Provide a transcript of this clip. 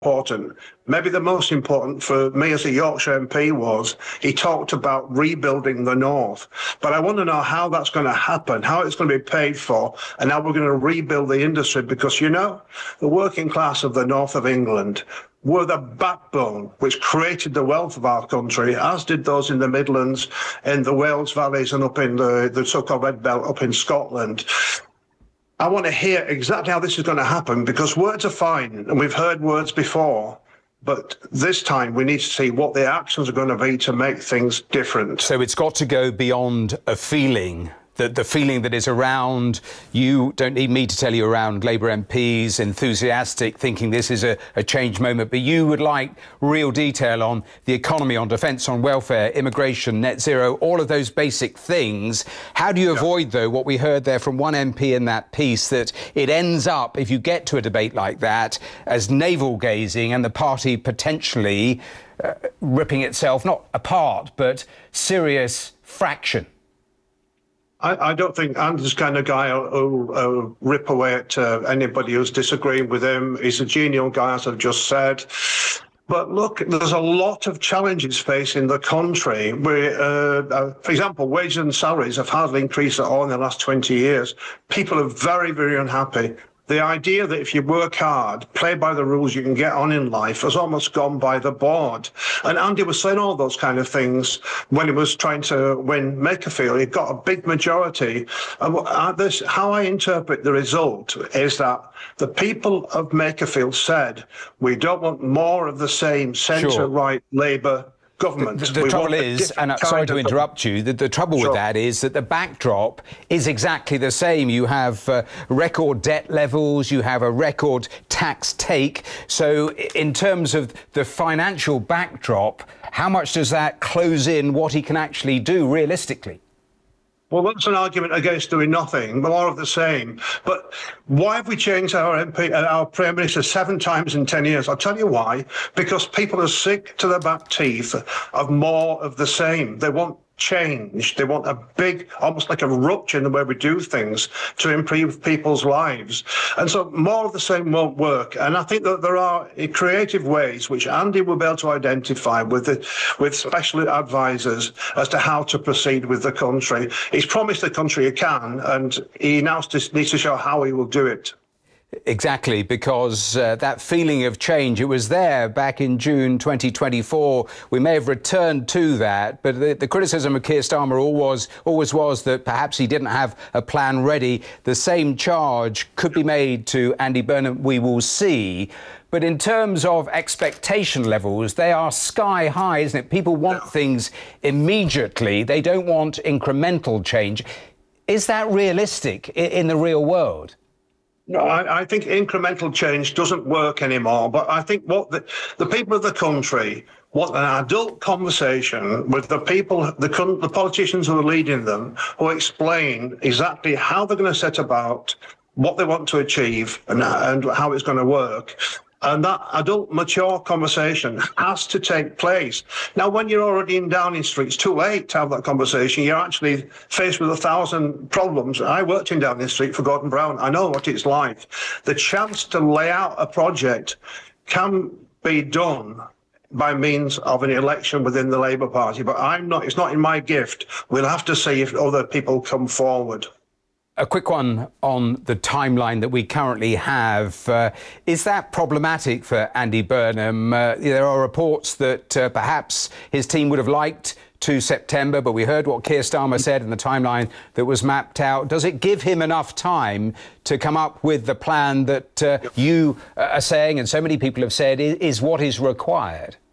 important. Maybe the most important for me as a Yorkshire MP was he talked about rebuilding the North. But I want to know how that's going to happen, how it's going to be paid for, and how we're going to rebuild the industry. Because, you know, the working class of the north of England were the backbone which created the wealth of our country, as did those in the Midlands, in the Wales valleys and up in the so-called Red Belt up in Scotland. I want to hear exactly how this is going to happen, because words are fine, and we've heard words before, but this time we need to see what the actions are going to be to make things different. So it's got to go beyond a feeling, the feeling that is around, you don't need me to tell you, around Labour MPs, enthusiastic, thinking this is a change moment, but you would like real detail on the economy, on defence, on welfare, immigration, net zero, all of those basic things. How do you avoid, though, what we heard there from one MP in that piece, that it ends up, if you get to a debate like that, as navel-gazing and the party potentially ripping itself, not apart, but serious fraction? I don't think Andy's the kind of guy who'll rip away at anybody who's disagreeing with him. He's a genial guy, as I've just said. But look, there's a lot of challenges facing the country. For example, wages and salaries have hardly increased at all in the last 20 years. People are very, very unhappy. The idea that if you work hard, play by the rules, you can get on in life has almost gone by the board. And Andy was saying all those kind of things when he was trying to win Makerfield. He got a big majority. How I interpret the result is that the people of Makerfield said, we don't want more of the same centre-right Labour government. The trouble is, and sorry to interrupt you, the trouble with that is that the backdrop is exactly the same. You have record debt levels, you have a record tax take. So in terms of the financial backdrop, how much does that close in what he can actually do realistically? Well, that's an argument against doing nothing, more of the same. But why have we changed our Prime Minister 7 times in 10 years? I'll tell you why. Because people are sick to their back teeth of more of the same. They want change. They want a big, almost like a rupture in the way we do things to improve people's lives. And so more of the same won't work. And I think that there are creative ways which Andy will be able to identify with special advisors as to how to proceed with the country. He's promised the country he can, and he now just needs to show how he will do it. Exactly, because that feeling of change, it was there back in June 2024. We may have returned to that, but the criticism of Keir Starmer always was that perhaps he didn't have a plan ready. The same charge could be made to Andy Burnham, we will see. But in terms of expectation levels, they are sky high, isn't it? People want things immediately. They don't want incremental change. Is that realistic in the real world? No, I think incremental change doesn't work anymore. But I think what the people of the country want an adult conversation with the people, the politicians who are leading them, who explain exactly how they're going to set about what they want to achieve and how it's going to work. And that adult, mature conversation has to take place. Now, when you're already in Downing Street, it's too late to have that conversation. You're actually faced with 1,000 problems. I worked in Downing Street for Gordon Brown. I know what it's like. The chance to lay out a project can be done by means of an election within the Labour Party, but it's not in my gift. We'll have to see if other people come forward. A quick one on the timeline that we currently have. Is that problematic for Andy Burnham? There are reports that perhaps his team would have liked to September, but we heard what Keir Starmer said in the timeline that was mapped out. Does it give him enough time to come up with the plan that you are saying, and so many people have said, is what is required?